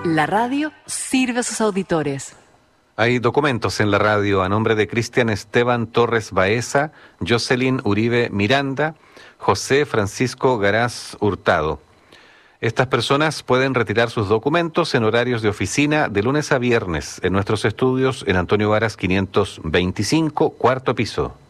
La radio sirve a sus auditores. Hay documentos en la radio a nombre de Cristian Esteban Torres Baeza, Jocelyn Uribe Miranda, José Francisco Garaz Hurtado. Estas personas pueden retirar sus documentos en horarios de oficina de lunes a viernes en nuestros estudios en Antonio Varas 525, cuarto piso.